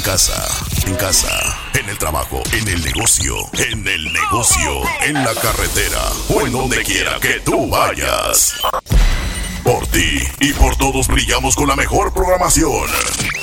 En casa, en el trabajo, en el negocio, en la carretera o en donde quiera que tú vayas. Por ti y por todos brillamos con la mejor programación.